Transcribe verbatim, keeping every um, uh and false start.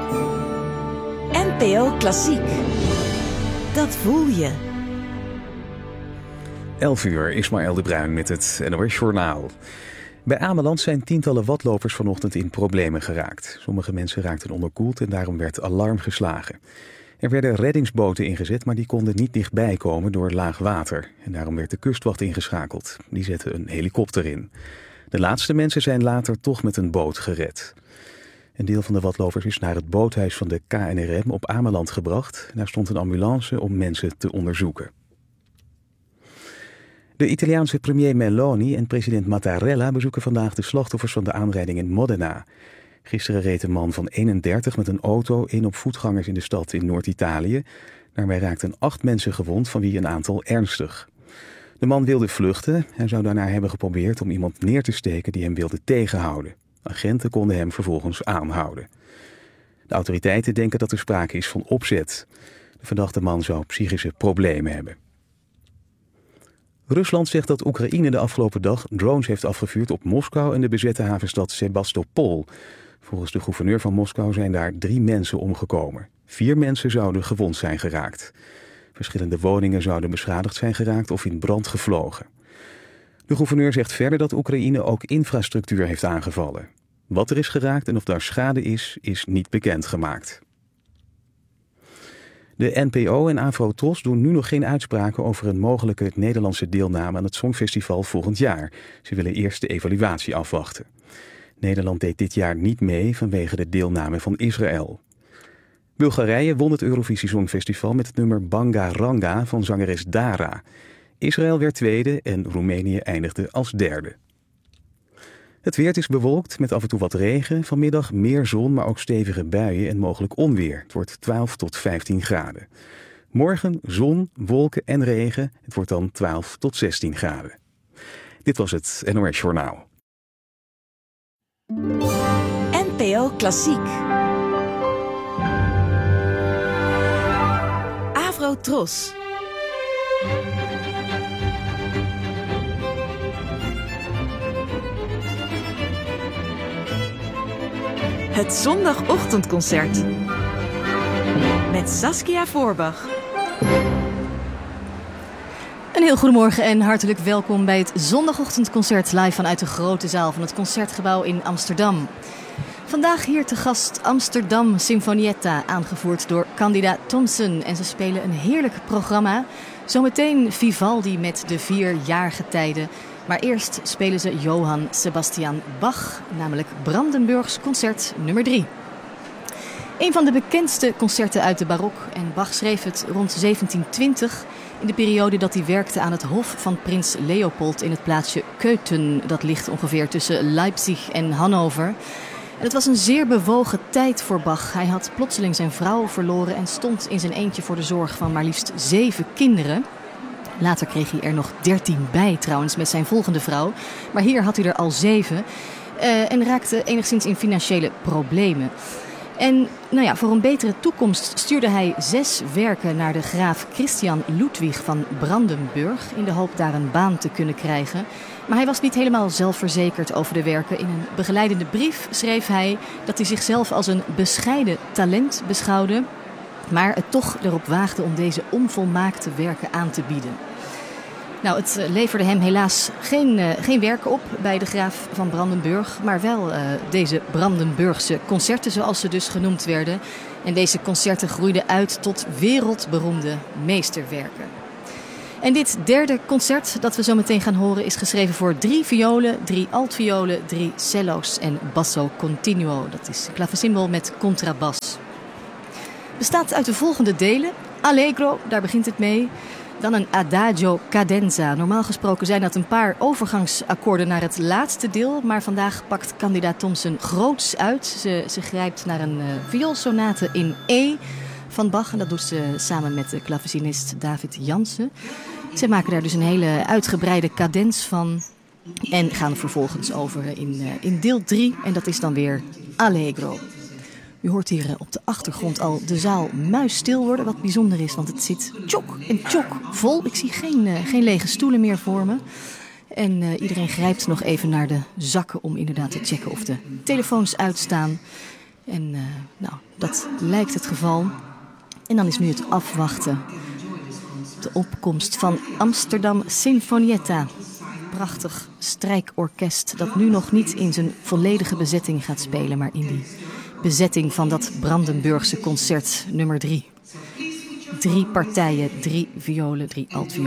N P O Klassiek. Dat voel je. elf uur, Ismaël de Bruin met het N O S Journaal. Bij Ameland zijn tientallen watlopers vanochtend in problemen geraakt. Sommige mensen raakten onderkoeld en daarom werd alarm geslagen. Er werden reddingsboten ingezet, maar die konden niet dichtbij komen door laag water. En daarom werd de kustwacht ingeschakeld. Die zette een helikopter in. De laatste mensen zijn later toch met een boot gered. Een deel van de watlopers is naar het boothuis van de K N R M op Ameland gebracht. Daar stond een ambulance om mensen te onderzoeken. De Italiaanse premier Meloni en president Mattarella bezoeken vandaag de slachtoffers van de aanrijding in Modena. Gisteren reed een man van eenendertig met een auto in op voetgangers in de stad in Noord-Italië. Daarbij raakten acht mensen gewond, van wie een aantal ernstig. De man wilde vluchten en zou daarna hebben geprobeerd om iemand neer te steken die hem wilde tegenhouden. Agenten konden hem vervolgens aanhouden. De autoriteiten denken dat er sprake is van opzet. De verdachte man zou psychische problemen hebben. Rusland zegt dat Oekraïne de afgelopen dag drones heeft afgevuurd op Moskou en de bezette havenstad Sebastopol. Volgens de gouverneur van Moskou zijn daar drie mensen omgekomen. Vier mensen zouden gewond zijn geraakt. Verschillende woningen zouden beschadigd zijn geraakt of in brand gevlogen. De gouverneur zegt verder dat Oekraïne ook infrastructuur heeft aangevallen. Wat er is geraakt en of daar schade is, is niet bekendgemaakt. De N P O en Afro-Tros doen nu nog geen uitspraken over een mogelijke Nederlandse deelname aan het Songfestival volgend jaar. Ze willen eerst de evaluatie afwachten. Nederland deed dit jaar niet mee vanwege de deelname van Israël. Bulgarije won het Eurovisie Songfestival met het nummer Banga Ranga van zangeres Dara. Israël werd tweede en Roemenië eindigde als derde. Het weer is bewolkt met af en toe wat regen. Vanmiddag meer zon, maar ook stevige buien en mogelijk onweer. Het wordt twaalf tot vijftien graden. Morgen zon, wolken en regen. Het wordt dan twaalf tot zestien graden. Dit was het N O S Journaal. N P O Klassiek. Afro-Tros. Het zondagochtendconcert met Saskia Voorbach. Een heel goedemorgen en hartelijk welkom bij het zondagochtendconcert live vanuit de grote zaal van het Concertgebouw in Amsterdam. Vandaag hier te gast Amsterdam Sinfonietta, aangevoerd door Candida Thompson. En ze spelen een heerlijk programma. Zometeen Vivaldi met de vier jaargetijden. Maar eerst spelen ze Johann Sebastian Bach, namelijk Brandenburgs concert nummer drie. Een van de bekendste concerten uit de barok. En Bach schreef het rond zeventien twintig, in de periode dat hij werkte aan het hof van prins Leopold in het plaatsje Köthen. Dat ligt ongeveer tussen Leipzig en Hannover. En het was een zeer bewogen tijd voor Bach. Hij had plotseling zijn vrouw verloren en stond in zijn eentje voor de zorg van maar liefst zeven kinderen. Later kreeg hij er nog dertien bij trouwens met zijn volgende vrouw. Maar hier had hij er al zeven uh, en raakte enigszins in financiële problemen. En nou ja, voor een betere toekomst stuurde hij zes werken naar de graaf Christian Ludwig van Brandenburg in de hoop daar een baan te kunnen krijgen. Maar hij was niet helemaal zelfverzekerd over de werken. In een begeleidende brief schreef hij dat hij zichzelf als een bescheiden talent beschouwde, maar het toch erop waagde om deze onvolmaakte werken aan te bieden. Nou, het leverde hem helaas geen, uh, geen werken op bij de graaf van Brandenburg, maar wel uh, deze Brandenburgse concerten, zoals ze dus genoemd werden. En deze concerten groeiden uit tot wereldberoemde meesterwerken. En dit derde concert dat we zo meteen gaan horen is geschreven voor drie violen, drie altviolen, drie cello's en basso continuo. Dat is klavecimbal met contrabas. Bestaat uit de volgende delen. Allegro, daar begint het mee. Dan een adagio cadenza. Normaal gesproken zijn dat een paar overgangsakkoorden naar het laatste deel. Maar vandaag pakt Candida Thompson groots uit. Ze, ze grijpt naar een uh, vioolsonate in E van Bach. En dat doet ze samen met de klavecinist David Jansen. Ze maken daar dus een hele uitgebreide cadens van. En gaan vervolgens over in, uh, in deel drie. En dat is dan weer Allegro. U hoort hier op de achtergrond al de zaal muisstil worden. Wat bijzonder is, want het zit tjok en tjok vol. Ik zie geen, uh, geen lege stoelen meer voor me. En uh, iedereen grijpt nog even naar de zakken om inderdaad te checken of de telefoons uitstaan. En uh, nou, dat dat lijkt het geval. En dan is nu het afwachten. De opkomst van Amsterdam Sinfonietta. Prachtig strijkorkest dat nu nog niet in zijn volledige bezetting gaat spelen, maar in die bezetting van dat Brandenburgse concert nummer drie. Drie partijen, drie violen, drie altviolen.